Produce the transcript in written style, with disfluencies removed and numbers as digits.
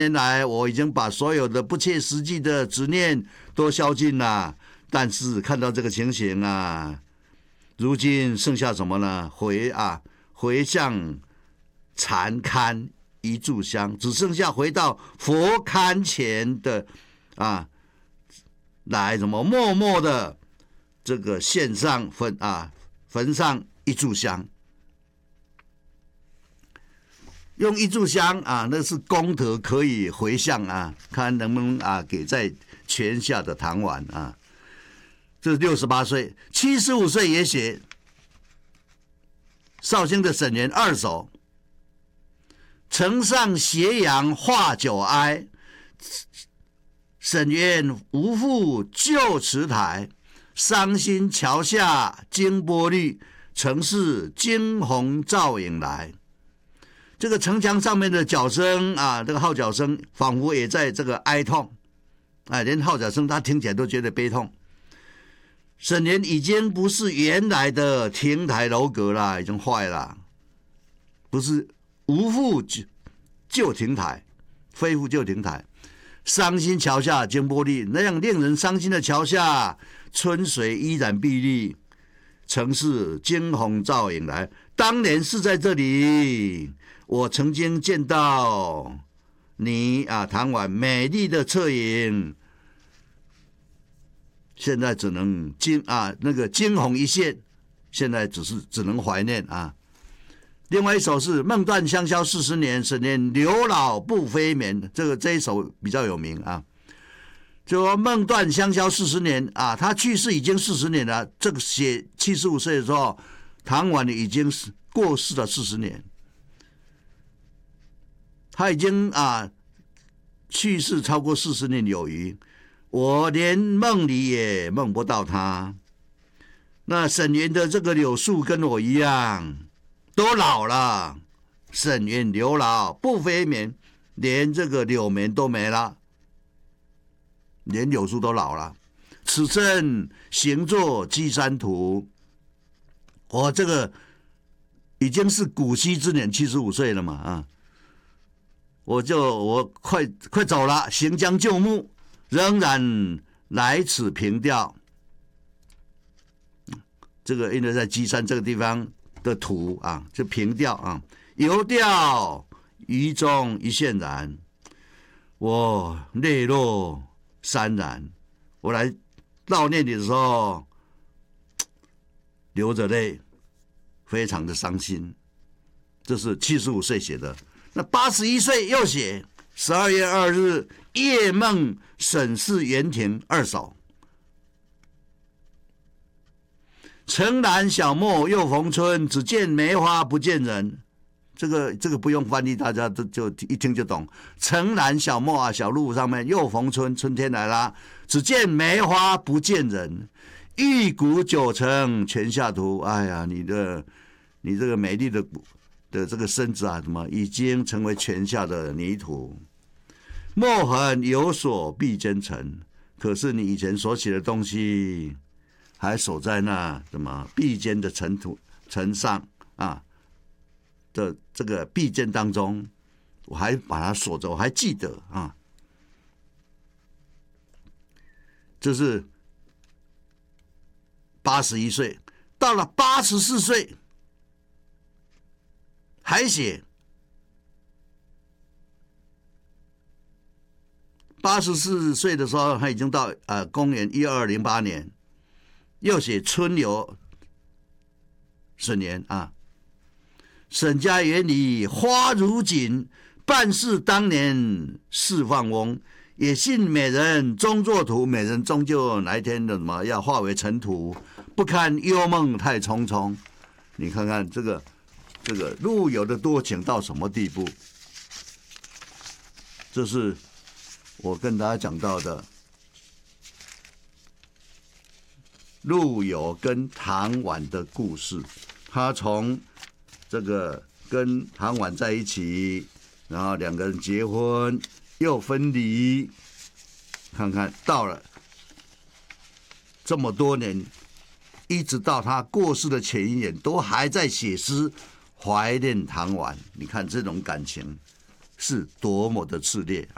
年来，我已经把所有的不切实际的执念都消尽了，但是看到这个情形啊，如今剩下什么呢？回向禅龛一炷香，只剩下回到佛龛前的来什么默默的这个献上焚上一炷香。用一炷香那是功德可以回向看能不能给在泉下的唐婉这是68岁，75岁也写绍兴的沈园二首，城上斜阳画酒哀，沈园无复旧池台，伤心桥下惊波绿，城市惊鸿照影来。这个城墙上面的角声这个号角声仿佛也在这个哀痛连号角声他听起来都觉得悲痛。沈园已经不是原来的亭台楼阁了，已经坏了，不是无复旧亭台，恢复旧亭台。伤心桥下惊波绿，那样令人伤心的桥下，春水依然碧绿，城市惊鸿照影来。当年是在这里，我曾经见到你唐婉美丽的侧影，现在只能那个惊鸿一现，现在只能怀念另外一首是梦断香消40年，沈园刘老不飞眠，这一首比较有名就说梦断香消40年他去世已经40年了，这个写75岁的时候，唐婉已经过世了40年，他已经去世超过40年有余，我连梦里也梦不到他。那沈园的这个柳树跟我一样都老了，沈园刘老不飞眠，连这个柳棉都没了，连柳树都老了。此生行作稽山图，我这个已经是古稀之年，75岁了嘛我快走了，行将就木，仍然来此凭吊。这个因为在稽山这个地方的图就凭吊游钓鱼中一线然，我泪落潸然。我来悼念你的时候，流着泪，非常的伤心。这是75岁写的。那81岁又写12月2日夜梦沈氏园亭二首。城南小陌又逢春，只见梅花不见人。这个不用翻译，大家就一听就懂。城南小陌小路上面又逢春，春天来啦，只见梅花不见人。玉骨九成泉下图，哎呀，你这个美丽的这个身子怎么已经成为泉下的泥土？墨痕有所必兼尘，可是你以前所写的东西还守在那什么壁间的尘上的这个壁间当中，我还把它锁着，我还记得这是81岁，到了84岁还写。84岁的时候，他已经到公元1208年，又写春游沈园沈家园里花如锦，半是当年释放翁。也信美人终作图，美人终究哪一天的什么要化为尘土，不堪幽梦太匆匆。你看看这个陆游的多情到什么地步？这是我跟大家讲到的陆游跟唐婉的故事。他从这个跟唐婉在一起，然后两个人结婚又分离，看看到了这么多年，一直到他过世的前一年，都还在写诗怀念唐婉。你看这种感情是多么的炽烈